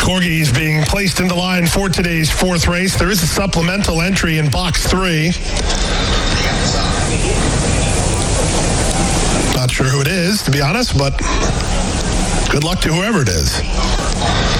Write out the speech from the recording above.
Corgis being placed into line for today's fourth race. There is a supplemental entry in box 3. Not sure who it is, to be honest, but good luck to whoever it is.